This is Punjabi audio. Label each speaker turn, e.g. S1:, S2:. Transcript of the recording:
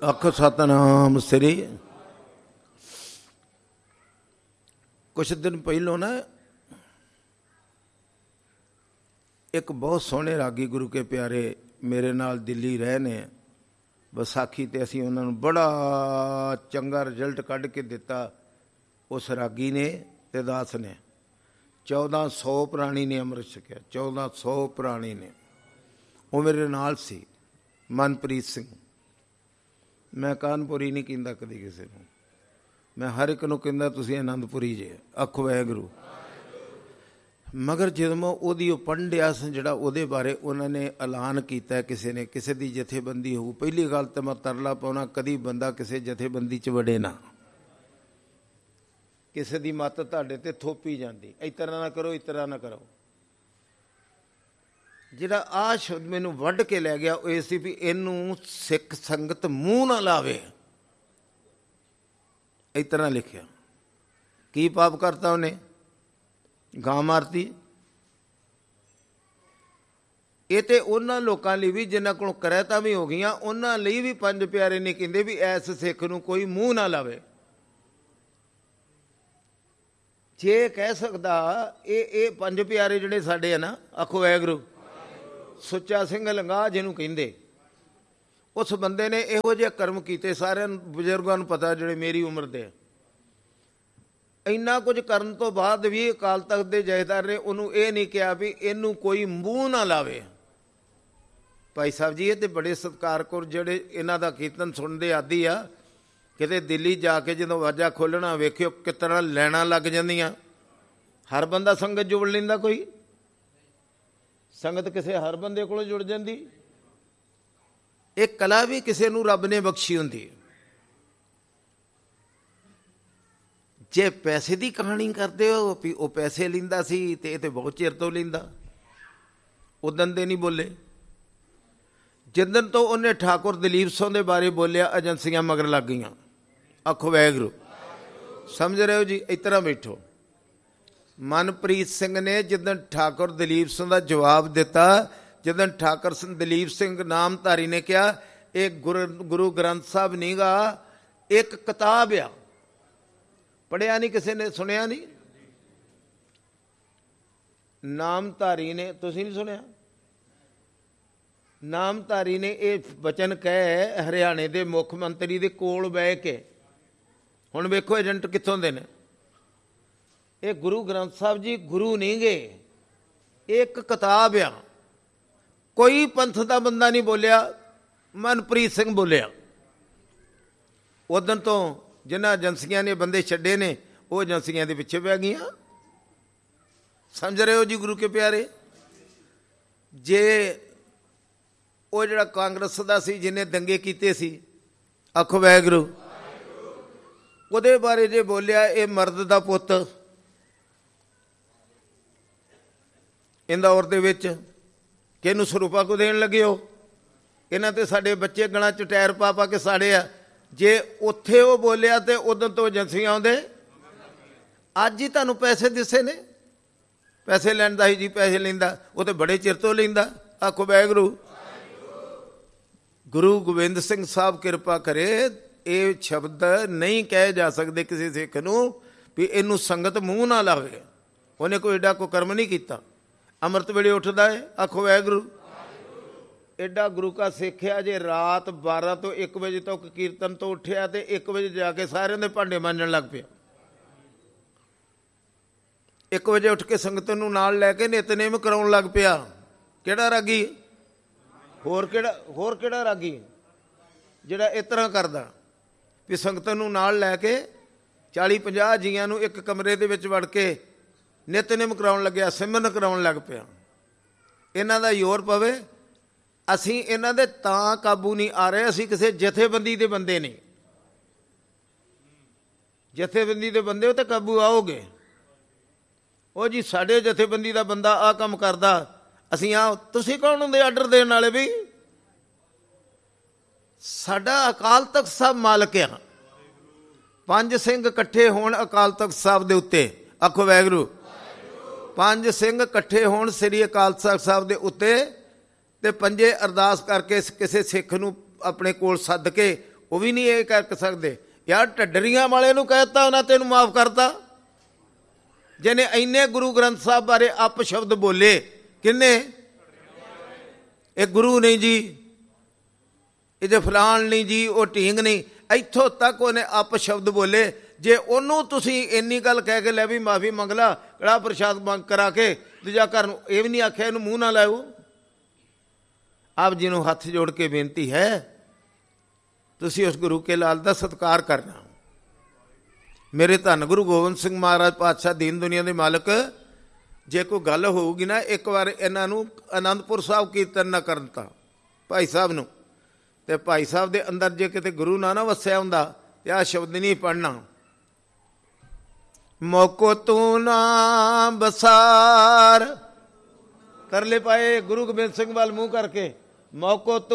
S1: ਆਖੋ ਸਤਨਾਮ ਸ੍ਰੀ। ਕੁਛ ਦਿਨ ਪਹਿਲੋਂ ਨਾ ਇੱਕ ਬਹੁਤ ਸੋਹਣੇ ਰਾਗੀ ਗੁਰੂ ਕੇ ਪਿਆਰੇ ਮੇਰੇ ਨਾਲ ਦਿੱਲੀ ਰਹੇ ਨੇ। ਵਿਸਾਖੀ 'ਤੇ ਅਸੀਂ ਉਹਨਾਂ ਨੂੰ ਬੜਾ ਚੰਗਾ ਰਿਜ਼ਲਟ ਕੱਢ ਕੇ ਦਿੱਤਾ। ਉਸ ਰਾਗੀ ਨੇ ਤੇ ਦਾਸ ਨੇ 1400 ਪ੍ਰਾਣੀ ਨੇ ਅੰਮ੍ਰਿਤ ਛਕਿਆ। 1400 ਪ੍ਰਾਣੀ ਨੇ। ਉਹ ਮੇਰੇ ਨਾਲ ਸੀ, ਮਨਪ੍ਰੀਤ ਸਿੰਘ। ਮੈਂ ਕਾਨਪੁਰੀ ਨਹੀਂ ਕਹਿੰਦਾ ਕਦੀ ਕਿਸੇ ਨੂੰ, ਮੈਂ ਹਰ ਇੱਕ ਨੂੰ ਕਹਿੰਦਾ ਤੁਸੀਂ ਆਨੰਦਪੁਰੀ ਜੇ। ਆਖੋ ਵਾਹਿਗੁਰੂ। ਮਗਰ ਜਦੋਂ ਮੈਂ ਉਹਦੀ ਉਹ ਪੜ੍ਹਨ ਡਿਆ ਸੀ, ਜਿਹੜਾ ਉਹਦੇ ਬਾਰੇ ਉਹਨਾਂ ਨੇ ਐਲਾਨ ਕੀਤਾ, ਕਿਸੇ ਨੇ ਕਿਸੇ ਦੀ ਜਥੇਬੰਦੀ ਹੋਊ। ਪਹਿਲੀ ਗੱਲ ਤਾਂ ਮੈਂ ਤਰਲਾ ਪਾਉਣਾ, ਕਦੀ ਬੰਦਾ ਕਿਸੇ ਜਥੇਬੰਦੀ 'ਚ ਵੜੇ ਨਾ। ਕਿਸੇ ਦੀ ਮੱਤ ਤੁਹਾਡੇ 'ਤੇ ਥੋਪੀ ਜਾਂਦੀ, ਇਸ ਤਰ੍ਹਾਂ ਨਾ ਕਰੋ, ਇਸ ਤਰ੍ਹਾਂ ਨਾ ਕਰੋ। ਜਿਹੜਾ ਆਹ ਸ਼ਬਦ ਮੈਨੂੰ ਵੱਢ ਕੇ ਲੈ ਗਿਆ ਉਹ ਇਹ ਸੀ ਵੀ ਇਹਨੂੰ ਸਿੱਖ ਸੰਗਤ ਮੂੰਹ ਨਾ ਲਾਵੇ। ਇਸ ਤਰ੍ਹਾਂ ਲਿਖਿਆ। ਕੀ ਪਾਪ ਕਰਤਾ ਉਹਨੇ? ਗਾਂ ਮਾਰਤੀ। ਇਹ ਤੇ ਉਹਨਾਂ ਲੋਕਾਂ ਲਈ ਵੀ ਜਿਨ੍ਹਾਂ ਕੋਲ ਕਰੈਤਾਂ ਵੀ ਹੋ ਗਈਆਂ, ਉਹਨਾਂ ਲਈ ਵੀ ਪੰਜ ਪਿਆਰੇ ਨੇ ਕਹਿੰਦੇ ਵੀ ਐਸ ਸਿੱਖ ਨੂੰ ਕੋਈ ਮੂੰਹ ਨਾ ਲਾਵੇ। ਜੇ ਕਹਿ ਸਕਦਾ ਇਹ ਪੰਜ ਪਿਆਰੇ ਜਿਹੜੇ ਸਾਡੇ ਆ ਨਾ, ਆਖੋ ਵਾਹਿਗੁਰੂ। ਸੁੱਚਾ ਸਿੰਘ ਲੰਗਾਹ ਜਿਹਨੂੰ ਕਹਿੰਦੇ, ਉਸ ਬੰਦੇ ਨੇ ਇਹੋ ਜਿਹੇ ਕਰਮ ਕੀਤੇ, ਸਾਰਿਆਂ ਬਜ਼ੁਰਗਾਂ ਨੂੰ ਪਤਾ ਜਿਹੜੇ ਮੇਰੀ ਉਮਰ ਦੇ। ਇੰਨਾ ਕੁਝ ਕਰਨ ਤੋਂ ਬਾਅਦ ਵੀ ਅਕਾਲ ਤਖਤ ਦੇ ਜਥੇਦਾਰ ਨੇ ਉਹਨੂੰ ਇਹ ਨਹੀਂ ਕਿਹਾ ਵੀ ਇਹਨੂੰ ਕੋਈ ਮੂੰਹ ਨਾ ਲਾਵੇ। ਭਾਈ ਸਾਹਿਬ ਜੀ ਇਹ ਤੇ ਬੜੇ ਸਤਿਕਾਰਪੁਰ ਜਿਹੜੇ ਇਹਨਾਂ ਦਾ ਕੀਰਤਨ ਸੁਣਦੇ ਆਦੀ ਆ, ਕਿਤੇ ਦਿੱਲੀ ਜਾ ਕੇ ਜਦੋਂ ਵਾਜਾ ਖੋਲ੍ਹਣਾ ਵੇਖਿਓ ਕਿਸ ਤਰ੍ਹਾਂ ਲੈਣਾ ਲੱਗ ਜਾਂਦੀਆਂ। ਹਰ ਬੰਦਾ ਸੰਗਤ ਜੁੜ ਲੈਂਦਾ, ਕੋਈ ਸੰਗਤ ਕਿਸੇ ਹਰ ਬੰਦੇ ਕੋਲੋਂ ਜੁੜ ਜਾਂਦੀ। ਇਹ ਕਲਾ ਵੀ ਕਿਸੇ ਨੂੰ ਰੱਬ ਨੇ ਬਖਸ਼ੀ ਹੁੰਦੀ। ਜੇ ਪੈਸੇ ਦੀ ਕਹਾਣੀ ਕਰਦੇ ਹੋ ਵੀ ਉਹ ਪੈਸੇ ਲੈਂਦਾ ਸੀ ਤੇ ਇਹ ਤੇ ਬਹੁਤ ਚਿਰ ਤੋਂ ਲੈਂਦਾ, ਉਦੋਂ ਦੇ ਨਹੀਂ ਬੋਲੇ। ਜਿੱਦਣ ਤੋਂ ਉਹਨੇ ਠਾਕੁਰ ਦਲੀਪ ਸਿੰਘ ਦੇ ਬਾਰੇ ਬੋਲਿਆ, ਏਜੰਸੀਆਂ ਮਗਰ ਲੱਗ ਗਈਆਂ। ਆਖੋ ਵਾਹਿਗੁਰੂ। ਸਮਝ ਰਹੇ ਹੋ ਜੀ? ਇਸ ਤਰ੍ਹਾਂ ਬੈਠੋ। ਮਨਪ੍ਰੀਤ ਸਿੰਘ ਨੇ ਜਿੱਦਣ ਠਾਕੁਰ ਦਲੀਪ ਸਿੰਘ ਦਾ ਜਵਾਬ ਦਿੱਤਾ, ਜਿੱਦਣ ਠਾਕੁਰ ਦਲੀਪ ਸਿੰਘ ਨਾਮਧਾਰੀ ਨੇ ਕਿਹਾ ਇਹ ਗੁਰੂ ਗ੍ਰੰਥ ਸਾਹਿਬ ਨਹੀਂ ਗਾ, ਇੱਕ ਕਿਤਾਬ ਆ। ਪੜ੍ਹਿਆ ਨਹੀਂ ਕਿਸੇ ਨੇ, ਸੁਣਿਆ ਨਹੀਂ? ਨਾਮਧਾਰੀ ਨੇ, ਤੁਸੀਂ ਨਹੀਂ ਸੁਣਿਆ? ਨਾਮਧਾਰੀ ਨੇ ਇਹ ਵਚਨ ਕਹਿ ਹਰਿਆਣੇ ਦੇ ਮੁੱਖ ਮੰਤਰੀ ਦੇ ਕੋਲ ਬਹਿ ਕੇ। ਹੁਣ ਵੇਖੋ ਏਜੰਟ ਕਿੱਥੋਂ ਦੇ ਨੇ। ਇਹ ਗੁਰੂ ਗ੍ਰੰਥ ਸਾਹਿਬ ਜੀ ਗੁਰੂ ਨਹੀਂ ਗੇ, ਇੱਕ ਕਿਤਾਬ ਆ। ਕੋਈ ਪੰਥ ਦਾ ਬੰਦਾ ਨਹੀਂ ਬੋਲਿਆ, ਮਨਪ੍ਰੀਤ ਸਿੰਘ ਬੋਲਿਆ। ਉਦੋਂ ਤੋਂ ਜਿਨ੍ਹਾਂ ਏਜੰਸੀਆਂ ਨੇ ਬੰਦੇ ਛੱਡੇ ਨੇ, ਉਹ ਏਜੰਸੀਆਂ ਦੇ ਪਿੱਛੇ ਪੈ ਗਈਆਂ। ਸਮਝ ਰਹੇ ਹੋ ਜੀ ਗੁਰੂ ਕੇ ਪਿਆਰੇ? ਜੇ ਉਹ ਜਿਹੜਾ ਕਾਂਗਰਸ ਦਾ ਸੀ ਜਿਹਨੇ ਦੰਗੇ ਕੀਤੇ ਸੀ, ਆਖੋ ਵਾਹਿਗੁਰੂ, ਉਹਦੇ ਬਾਰੇ ਜੇ ਬੋਲਿਆ ਇਹ ਮਰਦ ਦਾ ਪੁੱਤ ਇੰਦੌਰ ਦੇ ਵਿੱਚ ਕਿਹਨੂੰ ਸਰੂਪਾ ਕੋ ਦੇਣ ਲੱਗੇ ਹੋ? ਇਹਨਾਂ ਤੇ ਸਾਡੇ ਬੱਚੇ ਗਲਾਂ 'ਚ ਟਾਇਰ ਪਾ ਪਾ ਕੇ ਸਾੜੇ ਆ। ਜੇ ਉੱਥੇ ਉਹ ਬੋਲਿਆ ਤੇ ਉਦੋਂ ਤੋਂ ਏਜੰਸੀਆਂ ਆਉਂਦੇ। ਅੱਜ ਹੀ ਤੁਹਾਨੂੰ ਪੈਸੇ ਦਿਸੇ ਨੇ। ਪੈਸੇ ਲੈਂਦਾ ਸੀ ਜੀ, ਪੈਸੇ ਲੈਂਦਾ, ਉਹ ਤੇ ਬੜੇ ਚਿਰ ਤੋਂ ਲੈਂਦਾ। ਆਖੋ ਵਾਹਿਗੁਰੂ। ਗੁਰੂ ਗੋਬਿੰਦ ਸਿੰਘ ਸਾਹਿਬ ਕਿਰਪਾ ਕਰੇ, ਇਹ ਸ਼ਬਦ ਨਹੀਂ ਕਹੇ ਜਾ ਸਕਦੇ ਕਿਸੇ ਸਿੱਖ ਨੂੰ ਵੀ ਇਹਨੂੰ ਸੰਗਤ ਮੂੰਹ ਨਾ ਲਾਵੇ। ਉਹਨੇ ਕੋਈ ਏਡਾ ਕੋਈ ਕਰਮ ਨਹੀਂ ਕੀਤਾ। ਅੰਮ੍ਰਿਤ ਵੇਲੇ ਉੱਠਦਾ ਹੈ, ਆਖੋ ਵਾਹਿਗੁਰੂ। ਐਡਾ ਗੁਰੂ ਕਾ ਸਿੱਖਿਆ, ਜੇ ਰਾਤ 12 ਤੋਂ 1 ਵਜੇ ਤੱਕ ਕੀਰਤਨ ਤੋਂ ਉੱਠਿਆ ਤੇ 1 ਵਜੇ ਜਾ ਕੇ ਸਾਰਿਆਂ ਦੇ ਭਾਂਡੇ ਮਾਂਜਣ ਲੱਗ ਪਿਆ। 1 ਵਜੇ ਉੱਠ ਕੇ ਸੰਗਤ ਨੂੰ ਨਾਲ ਲੈ ਕੇ ਨਿਤਨੇਮ ਕਰਾਉਣ ਲੱਗ ਪਿਆ। ਕਿਹੜਾ ਰਾਗੀ? ਹੋਰ ਕਿਹੜਾ ਰਾਗੀ ਜਿਹੜਾ ਇਸ ਤਰ੍ਹਾਂ ਕਰਦਾ ਵੀ ਸੰਗਤ ਨੂੰ ਨਾਲ ਲੈ ਕੇ 40-50 ਜੀਆਂ ਨੂੰ ਇੱਕ ਕਮਰੇ ਦੇ ਵਿੱਚ ਵੜ ਕੇ ਨਿਤਨੇਮ ਕਰਾਉਣ ਲੱਗਿਆ, ਸਿਮਰਨ ਕਰਾਉਣ ਲੱਗ ਪਿਆ। ਇਹਨਾਂ ਦਾ ਜ਼ੋਰ ਪਵੇ। ਅਸੀਂ ਇਹਨਾਂ ਦੇ ਤਾਂ ਕਾਬੂ ਨਹੀਂ ਆ ਰਹੇ, ਅਸੀਂ ਕਿਸੇ ਜਥੇਬੰਦੀ ਦੇ ਬੰਦੇ ਨਹੀਂ। ਜਥੇਬੰਦੀ ਦੇ ਬੰਦੇ ਉਹ ਤਾਂ ਕਾਬੂ ਆਓਗੇ। ਉਹ ਜੀ ਸਾਡੇ ਜਥੇਬੰਦੀ ਦਾ ਬੰਦਾ ਆਹ ਕੰਮ ਕਰਦਾ, ਅਸੀਂ ਆ। ਤੁਸੀਂ ਕੌਣ ਹੁੰਦੇ ਆਰਡਰ ਦੇਣ ਵਾਲੇ? ਵੀ ਸਾਡਾ ਅਕਾਲ ਤਖਤ ਸਾਹਿਬ ਮਾਲਕ ਆ। 5 ਸਿੰਘ ਇਕੱਠੇ ਹੋਣ ਅਕਾਲ ਤਖਤ ਸਾਹਿਬ ਦੇ ਉੱਤੇ, ਆਖੋ ਵਾਹਿਗੁਰੂ। 5 ਸਿੰਘ ਇਕੱਠੇ ਹੋਣ ਸ੍ਰੀ ਅਕਾਲ ਤਖਤ ਸਾਹਿਬ ਦੇ ਉੱਤੇ ਤੇ ਪੰਜੇ ਅਰਦਾਸ ਕਰਕੇ ਕਿਸੇ ਸਿੱਖ ਨੂੰ ਆਪਣੇ ਕੋਲ ਸੱਦ ਕੇ ਉਹ ਵੀ ਨਹੀਂ ਇਹ ਕਰ ਸਕਦੇ। ਯਾਰ ਢੱਡਰੀਆਂ ਵਾਲੇ ਨੂੰ ਕਹਿਤਾ ਉਹਨਾਂ ਤੈਨੂੰ ਮਾਫ ਕਰਤਾ, ਜਿਹਨੇ ਇੰਨੇ ਗੁਰੂ ਗ੍ਰੰਥ ਸਾਹਿਬ ਬਾਰੇ ਅਪ ਸ਼ਬਦ ਬੋਲੇ। ਕਿੰਨੇ? ਇਹ ਗੁਰੂ ਨਹੀਂ ਜੀ, ਇਹ ਜੇ ਫਲਾਣ ਨਹੀਂ ਜੀ, ਉਹ ਢੀਂਗ ਨਹੀਂ, ਇੱਥੋਂ ਤੱਕ ਉਹਨੇ ਅਪ ਸ਼ਬਦ ਬੋਲੇ। ਜੇ ਉਹਨੂੰ ਤੁਸੀਂ ਇੰਨੀ ਗੱਲ ਕਹਿ ਕੇ ਲੈ ਵੀ ਮਾਫੀ ਮੰਗ ਲਾ, ਕੜਾਹ ਪ੍ਰਸ਼ਾਦ ਮੰਗ ਕਰਾ ਕੇ ਦੂਜਾ ਘਰ ਨੂੰ, ਇਹ ਵੀ ਨਹੀਂ ਆਖਿਆ ਇਹਨੂੰ ਮੂੰਹ ਨਾ ਲਾਓ। ਆਪ ਜੀ ਨੂੰ ਹੱਥ ਜੋੜ ਕੇ ਬੇਨਤੀ ਹੈ, ਤੁਸੀਂ ਉਸ ਗੁਰੂ ਕੇ ਲਾਲ ਦਾ ਸਤਿਕਾਰ ਕਰਨਾ। ਮੇਰੇ ਧੰਨ ਗੁਰੂ ਗੋਬਿੰਦ ਸਿੰਘ ਮਹਾਰਾਜ ਪਾਤਸ਼ਾਹ ਦੀਨ ਦੁਨੀਆ ਦੇ ਮਾਲਕ, ਜੇ ਕੋਈ ਗੱਲ ਹੋਊਗੀ ਨਾ, ਇੱਕ ਵਾਰ ਇਹਨਾਂ ਨੂੰ ਅਨੰਦਪੁਰ ਸਾਹਿਬ ਕੀਰਤਨ ਨਾ ਕਰਨ ਤਾਂ ਭਾਈ ਸਾਹਿਬ ਨੂੰ, ਤੇ ਭਾਈ ਸਾਹਿਬ ਦੇ ਅੰਦਰ ਜੇ ਕਿਤੇ ਗੁਰੂ ਨਾ ਵਸਿਆ ਹੁੰਦਾ ਤੇ ਆਹ ਸ਼ਬਦ ਨਹੀਂ ਪੜ੍ਹਨਾ। ਮੋਕੋ ਤੂੰ ਨਾ ਬਸਾਰ, ਤਰਲੇ ਪਾਏ ਗੁਰੂ ਗੋਬਿੰਦ ਸਿੰਘ ਵੱਲ ਮੂੰਹ ਕਰਕੇ, ਮੌਕੋ